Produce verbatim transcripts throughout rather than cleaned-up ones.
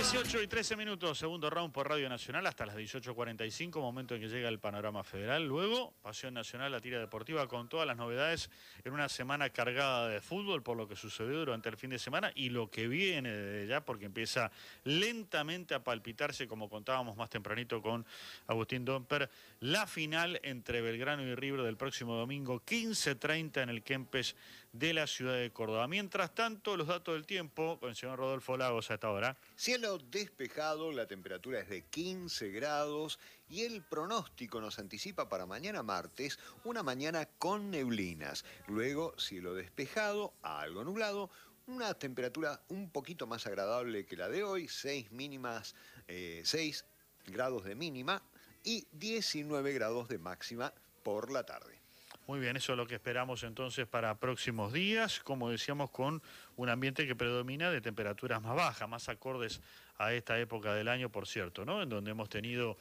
dieciocho y trece minutos, segundo round por Radio Nacional hasta las dieciocho cuarenta y cinco, momento en que llega el panorama federal. Luego, Pasión Nacional, la tira deportiva con todas las novedades en una semana cargada de fútbol por lo que sucedió durante el fin de semana y lo que viene desde ya, porque empieza lentamente a palpitarse, como contábamos más tempranito con Agustín Domper, la final entre Belgrano y River del próximo domingo quince treinta en el Kempes de la ciudad de Córdoba. Mientras tanto, los datos del tiempo con el señor Rodolfo Lagos a esta hora. Cielo despejado, la temperatura es de quince grados y el pronóstico nos anticipa para mañana martes una mañana con neblinas. Luego, cielo despejado, algo nublado, una temperatura un poquito más agradable que la de hoy, seis mínimas, eh, seis grados de mínima y diecinueve grados de máxima por la tarde. Muy bien, eso es lo que esperamos entonces para próximos días, como decíamos, con un ambiente que predomina de temperaturas más bajas, más acordes a esta época del año, por cierto, ¿no? En donde hemos tenido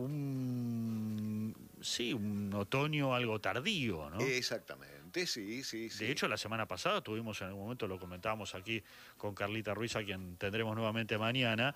un, sí, un otoño algo tardío, ¿no? Exactamente, sí, sí, sí. De hecho, la semana pasada tuvimos en algún momento, lo comentábamos aquí con Carlita Ruiz, a quien tendremos nuevamente mañana,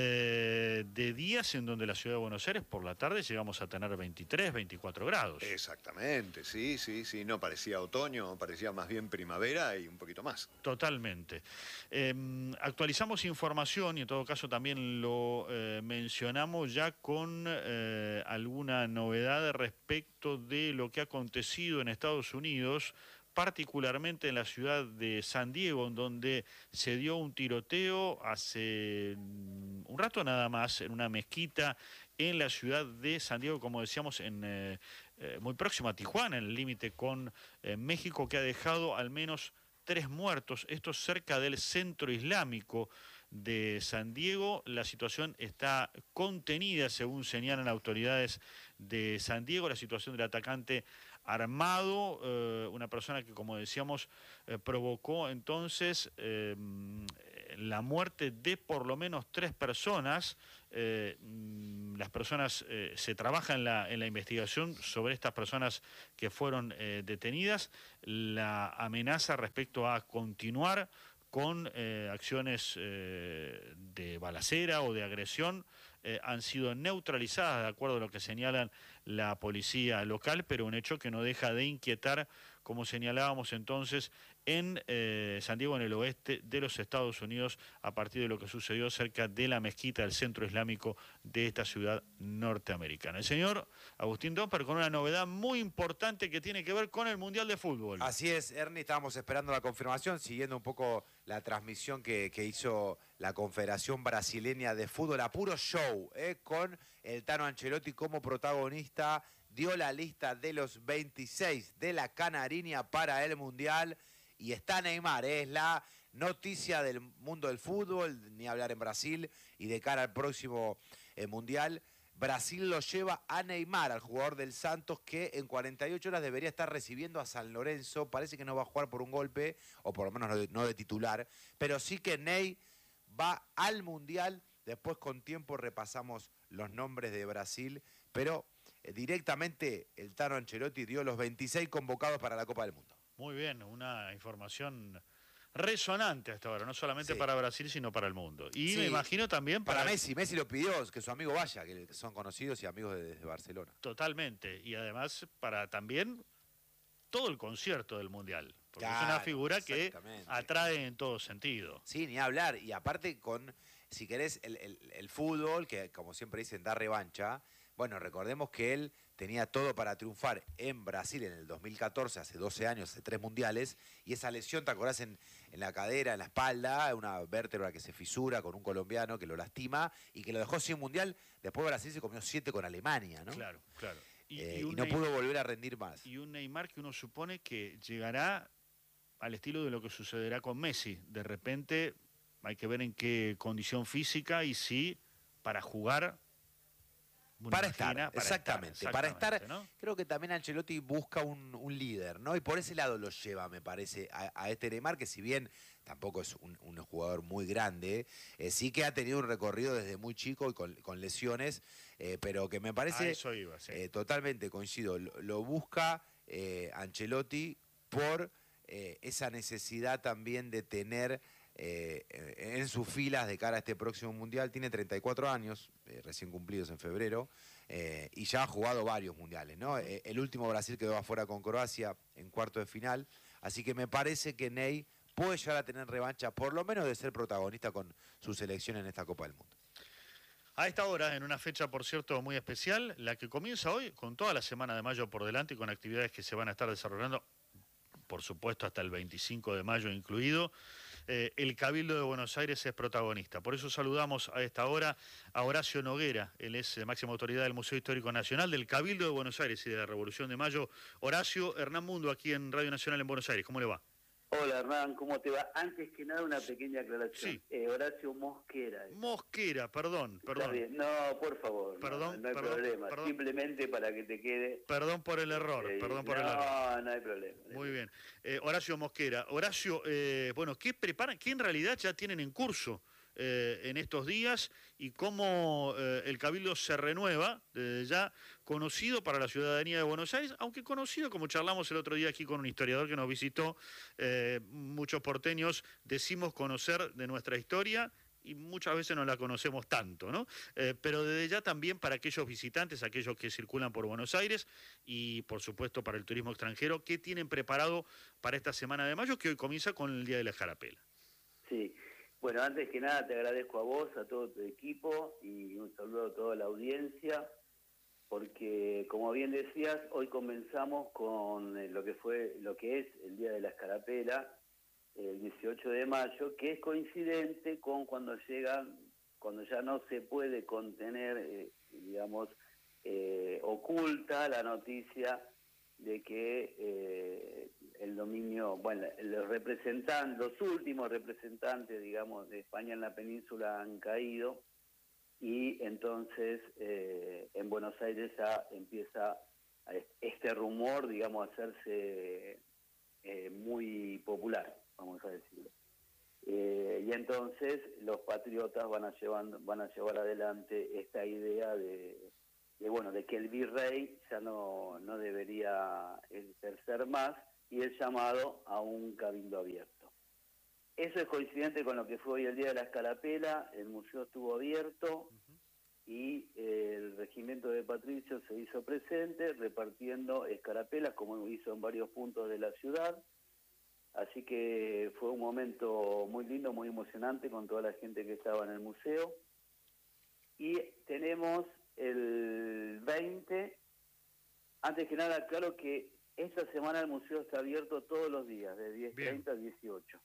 eh, de días en donde la ciudad de Buenos Aires por la tarde llegamos a tener veintitrés, veinticuatro grados. Exactamente, sí, sí, sí, no parecía otoño, parecía más bien primavera y un poquito más. Totalmente. Eh, actualizamos información y en todo caso también lo eh, mencionamos ya con eh, alguna novedad respecto de lo que ha acontecido en Estados Unidos, particularmente en la ciudad de San Diego, en donde se dio un tiroteo hace un rato nada más en una mezquita en la ciudad de San Diego, como decíamos, en eh, eh, muy próximo a Tijuana, en el límite con eh, México, que ha dejado al menos tres muertos, esto cerca del centro islámico de San Diego. La situación está contenida, según señalan autoridades de San Diego, la situación del atacante armado, eh, una persona que, como decíamos, eh, provocó entonces eh, la muerte de por lo menos tres personas. Eh, las personas, eh, se trabaja en la, en la investigación sobre estas personas que fueron eh, detenidas, la amenaza respecto a continuar con eh, acciones eh, de balacera o de agresión eh, han sido neutralizadas, de acuerdo a lo que señalan la policía local, pero un hecho que no deja de inquietar, como señalábamos entonces, en eh, San Diego, en el oeste de los Estados Unidos, a partir de lo que sucedió cerca de la mezquita del centro islámico de esta ciudad norteamericana. El señor Agustín Domper con una novedad muy importante que tiene que ver con el Mundial de Fútbol. Así es, Ernie, estábamos esperando la confirmación, siguiendo un poco la transmisión que, que hizo la Confederación Brasileña de Fútbol, a puro show, ¿eh? Con el Tano Ancelotti como protagonista, dio la lista de los veintiséis de la Canariña para el Mundial. Y está Neymar, ¿eh? Es la noticia del mundo del fútbol, ni hablar en Brasil, y de cara al próximo eh, Mundial, Brasil lo lleva a Neymar, al jugador del Santos, que en cuarenta y ocho horas debería estar recibiendo a San Lorenzo. Parece que no va a jugar por un golpe, o por lo menos no de, no de titular, pero sí que Ney va al Mundial. Después con tiempo repasamos los nombres de Brasil, pero eh, directamente el Tano Ancelotti dio los veintiséis convocados para la Copa del Mundo. Muy bien, una información resonante hasta ahora, no solamente sí. para Brasil, sino para el mundo. Y sí. me imagino también para... Para Messi, Messi lo pidió, que su amigo vaya, que son conocidos y amigos de, de Barcelona. Totalmente, y además para también todo el concierto del Mundial, porque claro, es una figura que atrae en todo sentido. Sí, ni hablar, y aparte con, si querés, el, el, el fútbol, que como siempre dicen, da revancha. Bueno, recordemos que él tenía todo para triunfar en Brasil en el dos mil catorce, hace doce años, hace tres mundiales, y esa lesión, ¿te acordás? En, en la cadera, en la espalda, una vértebra que se fisura con un colombiano que lo lastima y que lo dejó sin mundial. Después Brasil se comió siete con Alemania, ¿no? Claro, claro. Y, eh, y, y no Neymar, pudo volver a rendir más. Y un Neymar que uno supone que llegará al estilo de lo que sucederá con Messi. De repente hay que ver en qué condición física y si para jugar... Para estar, para exactamente, estar, para estar, ¿no? Creo que también Ancelotti busca un, un líder, ¿no? Y por ese lado lo lleva, me parece, a, a este Neymar, que si bien tampoco es un, un jugador muy grande, eh, sí que ha tenido un recorrido desde muy chico y con, con lesiones, eh, pero que me parece, a eso iba, sí. eh, totalmente coincido, lo, lo busca eh, Ancelotti por eh, esa necesidad también de tener eh, en sus filas de cara a este próximo Mundial. Tiene treinta y cuatro años, eh, recién cumplidos en febrero, eh, y ya ha jugado varios mundiales, ¿no? Eh, el último Brasil quedó afuera con Croacia en cuarto de final, así que me parece que Ney puede llegar a tener revancha, por lo menos de ser protagonista con su selección en esta Copa del Mundo. A esta hora, en una fecha, por cierto, muy especial, la que comienza hoy, con toda la semana de mayo por delante y con actividades que se van a estar desarrollando, por supuesto, hasta el veinticinco de mayo incluido, eh, el Cabildo de Buenos Aires es protagonista. Por eso saludamos a esta hora a Horacio Noguera. Él es eh, máxima autoridad del Museo Histórico Nacional, del Cabildo de Buenos Aires y de la Revolución de Mayo. Horacio, Hernán Mundo, aquí en Radio Nacional en Buenos Aires. ¿Cómo le va? Hola Hernán, ¿cómo te va? Antes que nada una pequeña aclaración. Sí. Eh, Horacio Mosquera. Mosquera, perdón, perdón. Está bien. No, por favor, perdón, no, no hay perdón, problema. perdón. Simplemente para que te quede... Perdón por el error, eh, perdón por no, el error. No, no hay problema. Muy bien. Eh, Horacio Mosquera. Horacio, eh, bueno, ¿qué preparan, qué en realidad ya tienen en curso eh, en estos días y cómo eh, el Cabildo se renueva, desde ya conocido para la ciudadanía de Buenos Aires, aunque conocido, como charlamos el otro día aquí con un historiador que nos visitó, eh, muchos porteños decimos conocer de nuestra historia y muchas veces no la conocemos tanto, ¿no? Eh, pero desde ya también para aquellos visitantes, aquellos que circulan por Buenos Aires y por supuesto para el turismo extranjero, ¿qué tienen preparado para esta semana de mayo que hoy comienza con el Día de la Escarapela? Sí, bueno, antes que nada te agradezco a vos, a todo tu equipo y un saludo a toda la audiencia, porque como bien decías, hoy comenzamos con lo que fue, lo que es el Día de la Escarapela, el dieciocho de mayo, que es coincidente con cuando llegan, cuando ya no se puede contener, eh, digamos, eh, oculta la noticia de que eh, el dominio, bueno, los representantes, los últimos representantes, digamos, de España en la península han caído y entonces eh, en Buenos Aires ya empieza este rumor, digamos, a hacerse eh, muy popular, vamos a decirlo. Eh, y entonces los patriotas van a, llevando, van a llevar adelante esta idea de, de, bueno, de que el virrey ya no, no debería ejercer más y el llamado a un cabildo abierto. Eso es coincidente con lo que fue hoy el Día de la Escarapela, el museo estuvo abierto y eh, el regimiento de patricios se hizo presente repartiendo escarapelas como hizo en varios puntos de la ciudad. Así que fue un momento muy lindo, muy emocionante con toda la gente que estaba en el museo. Y tenemos el veinte, antes que nada, claro que esta semana el museo está abierto todos los días, de diez treinta a dieciocho.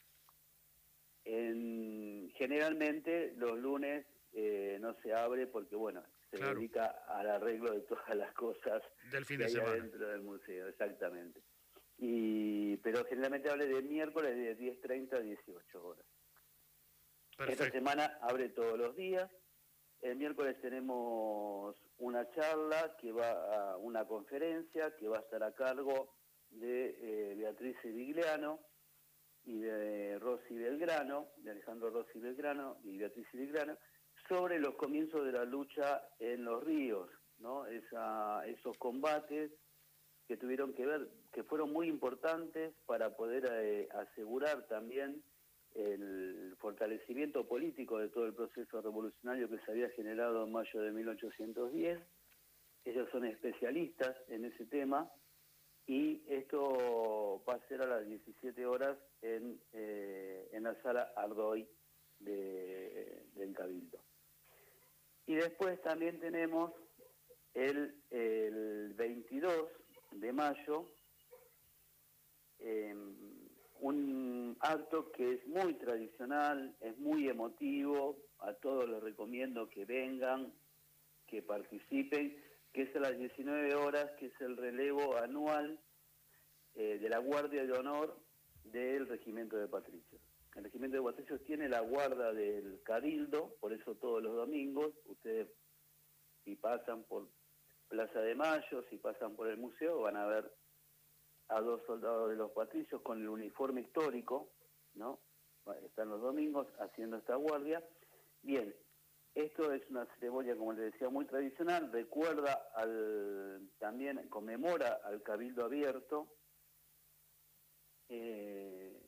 En, generalmente los lunes eh, no se abre porque, bueno, se claro. dedica al arreglo de todas las cosas del fin que de hay semana dentro del museo, exactamente. Y, pero generalmente hable de miércoles de diez treinta a dieciocho horas. Perfecto. Esta semana abre todos los días. El miércoles tenemos una charla que va a una conferencia que va a estar a cargo de eh, Beatriz Vigliano y de Rosy Belgrano, de Alejandro Rosy Belgrano y Beatriz Vigliano, sobre los comienzos de la lucha en los ríos, ¿no? Esa, esos combates que tuvieron que ver, que fueron muy importantes para poder eh, asegurar también el fortalecimiento político de todo el proceso revolucionario que se había generado en mayo de mil ochocientos diez. Ellos son especialistas en ese tema y esto va a ser a las diecisiete horas en, eh, en la sala Ardoy de, del Cabildo. Y después también tenemos el, el veintidós de mayo, eh, un acto que es muy tradicional, es muy emotivo, a todos les recomiendo que vengan, que participen, que es a las diecinueve horas, que es el relevo anual eh, de la Guardia de Honor del Regimiento de Patricios. El Regimiento de Patricios tiene la guarda del Cabildo, por eso todos los domingos, ustedes si pasan por Plaza de Mayo, si pasan por el museo, van a ver a dos soldados de los patricios con el uniforme histórico, ¿no? Están los domingos haciendo esta guardia. Bien, esto es una ceremonia, como les decía, muy tradicional, recuerda al, también conmemora al Cabildo Abierto, eh,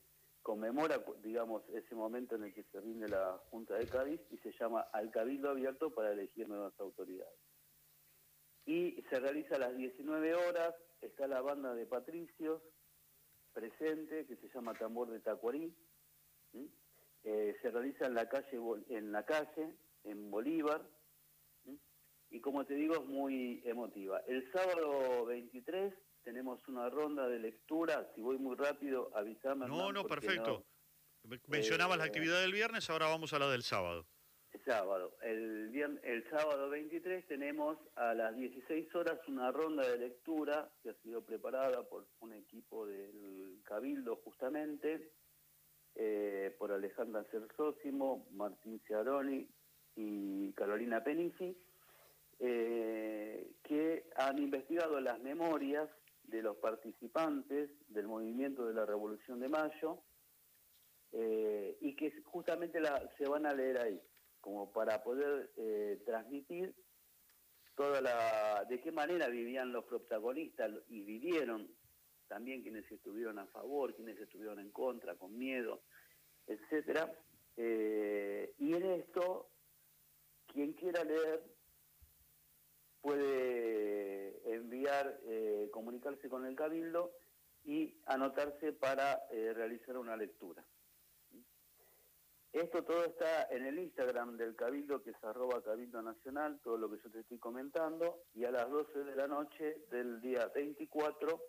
conmemora, digamos, ese momento en el que se rinde la Junta de Cádiz y se llama Al Cabildo Abierto para elegir nuevas autoridades. Y se realiza a las diecinueve horas, está la banda de patricios presente, que se llama Tambor de Tacuarí. ¿Sí? Eh, se realiza en la calle, en la calle, en Bolívar. ¿Sí? Y como te digo, es muy emotiva. El sábado veintitrés tenemos una ronda de lectura. Si voy muy rápido, avísame. No, no, perfecto. No. Mencionabas eh, la actividad del viernes, ahora vamos a la del sábado. El sábado. El, viernes, el sábado veintitrés tenemos a las dieciséis horas una ronda de lectura que ha sido preparada por un equipo del Cabildo justamente, eh, por Alejandra Cersósimo, Martín Ciaroni y Carolina Penici, eh, que han investigado las memorias de los participantes del movimiento de la Revolución de Mayo, eh, y que justamente la, se van a leer ahí, como para poder eh, transmitir toda la de qué manera vivían los protagonistas y vivieron también quienes estuvieron a favor, quienes estuvieron en contra, con miedo, etcétera. Eh, y en esto, quien quiera leer puede enviar, eh, comunicarse con el Cabildo y anotarse para eh, realizar una lectura. Esto todo está en el Instagram del Cabildo, que es arroba Cabildo Nacional, todo lo que yo te estoy comentando, y a las doce de la noche del día veinticuatro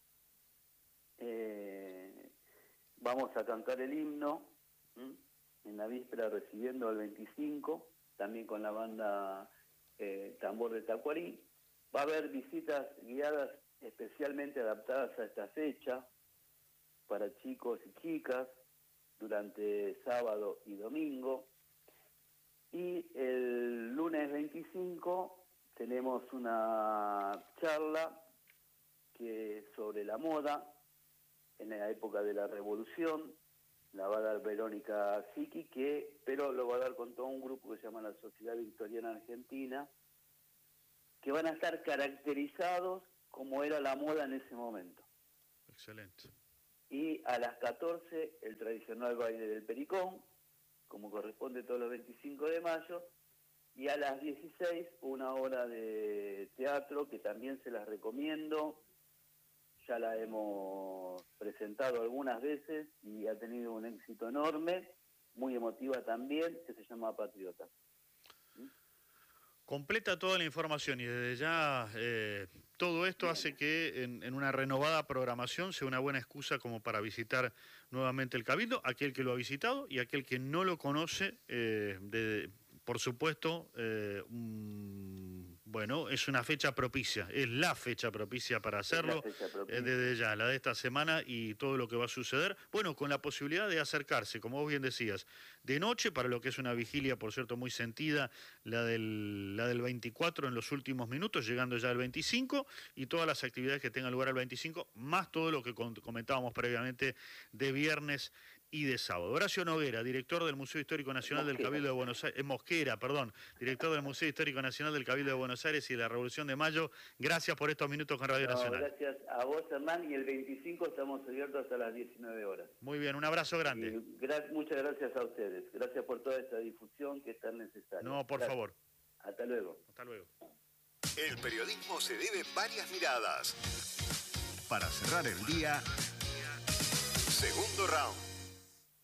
eh, vamos a cantar el himno, ¿m? en la víspera recibiendo al veinticinco, también con la banda eh, Tambor de Tacuarí. Va a haber visitas guiadas especialmente adaptadas a esta fecha para chicos y chicas, durante sábado y domingo. Y el lunes veinticinco tenemos una charla que sobre la moda en la época de la Revolución. La va a dar Verónica Siki, que, pero lo va a dar con todo un grupo que se llama la Sociedad Victoriana Argentina, que van a estar caracterizados como era la moda en ese momento. Excelente. Y a las catorce el tradicional baile del Pericón, como corresponde todos los veinticinco de mayo, y a las dieciséis una hora de teatro que también se las recomiendo, ya la hemos presentado algunas veces y ha tenido un éxito enorme, muy emotiva también, que se llama Patriota. ¿Sí? Completa toda la información y desde ya eh, todo esto Bien. hace que en, en una renovada programación sea una buena excusa como para visitar nuevamente el Cabildo, aquel que lo ha visitado y aquel que no lo conoce, eh, de, por supuesto, eh, um, bueno, es una fecha propicia, es la fecha propicia para hacerlo, propicia. Eh, desde ya, la de esta semana y todo lo que va a suceder, bueno, con la posibilidad de acercarse, como vos bien decías, de noche, para lo que es una vigilia, por cierto, muy sentida, la del, la del veinticuatro en los últimos minutos, llegando ya al veinticinco, y todas las actividades que tengan lugar al veinticinco, más todo lo que comentábamos previamente de viernes y de sábado. Horacio Noguera, director del Museo Histórico Nacional Mosquera. del Cabildo de Buenos Aires, eh, Mosquera, perdón, director del Museo Histórico Nacional del Cabildo de Buenos Aires y de la Revolución de Mayo, gracias por estos minutos con Radio no, Nacional. Gracias a vos, Hernán, y el veinticinco estamos abiertos hasta las diecinueve horas. Muy bien, un abrazo grande. Y gra muchas gracias a ustedes, gracias por toda esta difusión que es tan necesaria. No, por gracias. favor. Hasta luego. Hasta luego. El periodismo se debe varias miradas. Para cerrar el día, segundo round.